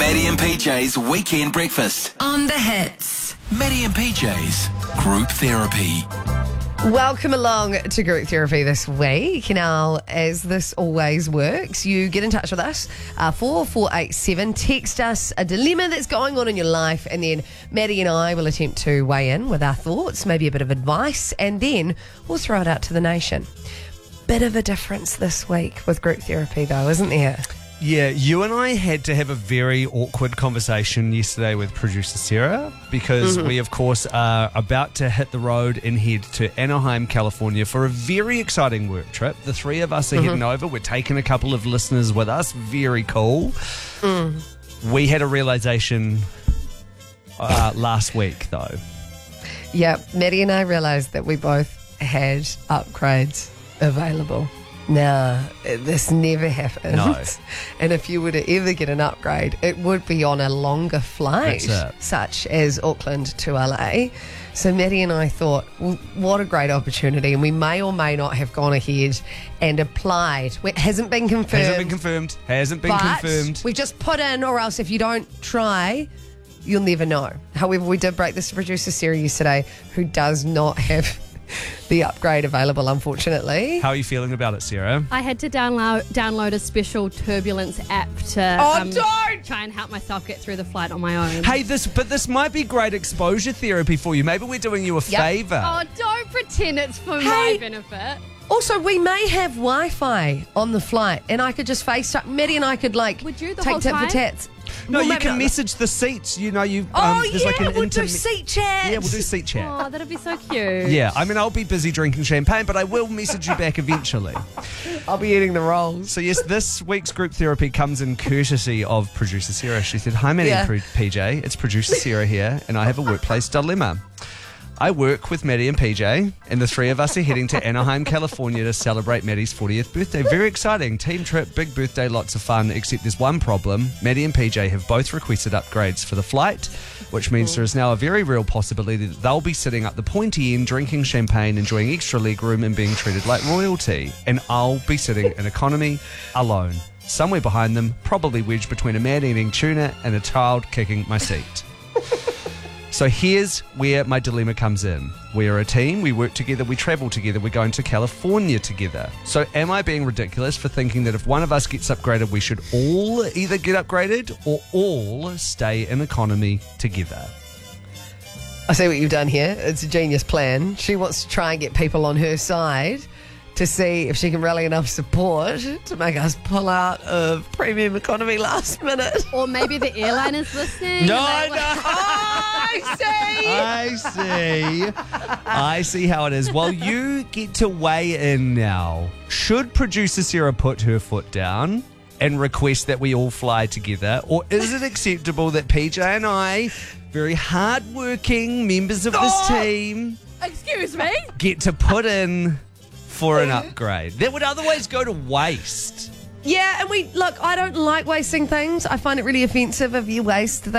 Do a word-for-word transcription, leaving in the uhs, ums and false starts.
Maddie and P J's Weekend Breakfast. On the hits. Maddie and P J's Group Therapy. Welcome along to Group Therapy this week. Now, as this always works, you get in touch with us, uh, four four eight seven, text us a dilemma that's going on in your life, and then Maddie and I will attempt to weigh in with our thoughts, maybe a bit of advice, and then we'll throw it out to the nation. Bit of a difference this week with Group Therapy though, isn't there? Yeah, you and I had to have a very awkward conversation yesterday with producer Sarah because mm-hmm. we, of course, are about to hit the road and head to Anaheim, California for a very exciting work trip. The three of us are mm-hmm. heading over. We're taking a couple of listeners with us. Very cool. Mm. We had a realisation uh, last week, though. Yeah, Maddie and I realised that we both had upgrades available. Nah, this never happens. No. And if you were to ever get an upgrade, it would be on a longer flight, such as Auckland to L A. So Maddie and I thought, well, what a great opportunity. And we may or may not have gone ahead and applied. It hasn't been confirmed. Hasn't been confirmed. Hasn't been but confirmed. We've just put in, or else if you don't try, you'll never know. However, we did break this to producer Sarah yesterday, who does not have the upgrade available, unfortunately. How are you feeling about it, Sarah? I had to download download a special turbulence app to oh, um, don't! try and help myself get through the flight on my own. Hey, this but this might be great exposure therapy for you. Maybe we're doing you a yep. favour. Oh, don't pretend it's for hey. my benefit. Also, we may have Wi-Fi on the flight, and I could just FaceTime. Maddie and I could, like, Would you the take whole tit time? for tats. No, well, you maybe can not. message the seats. You know, you. Um, Oh, there's yeah, like an we'll do intermi- seat chat. Yeah, we'll do seat chat. Oh, that'd be so cute. Yeah, I mean, I'll be busy drinking champagne, but I will message you back eventually. I'll be eating the rolls. So, yes, this week's group therapy comes in courtesy of producer Sarah. She said, hi, Maddie Yeah. and P J. It's producer Sarah here, and I have a workplace dilemma. I work with Maddie and P J, and the three of us are heading to Anaheim, California to celebrate Maddie's fortieth birthday. Very exciting. Team trip, big birthday, lots of fun, except there's one problem. Maddie and P J have both requested upgrades for the flight, which means there is now a very real possibility that they'll be sitting up the pointy end, drinking champagne, enjoying extra leg room, and being treated like royalty. And I'll be sitting in economy alone. Somewhere behind them, probably wedged between a man eating tuna and a child kicking my seat. So here's where my dilemma comes in. We're a team, we work together, we travel together, we're going to California together. So am I being ridiculous for thinking that if one of us gets upgraded, we should all either get upgraded or all stay in economy together? I see what you've done here. It's a genius plan. She wants to try and get people on her side to see if she can rally enough support to make us pull out of premium economy last minute. Or maybe the airline is listening. No, and no. they're like, I see. I see. I see how it is. Well, you get to weigh in now. Should producer Sarah put her foot down and request that we all fly together? Or is it acceptable that P J and I, very hard-working members of this Oh. team, Excuse me? get to put in for an upgrade that would otherwise go to waste? Yeah, and we look, I don't like wasting things. I find it really offensive if you waste things.